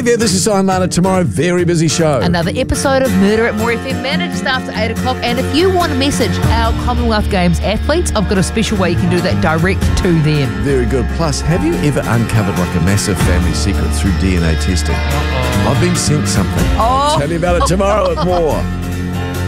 there, this is Simon Martin. Tomorrow, very busy show. Another episode of Murder at More FM Manor just after 8 o'clock. And if you want to message our Commonwealth Games athletes, I've got a special way you can do that direct to them. Very good. Plus, have you ever uncovered like a massive family secret through DNA testing? I've been sent something. I'll tell you about it tomorrow at More.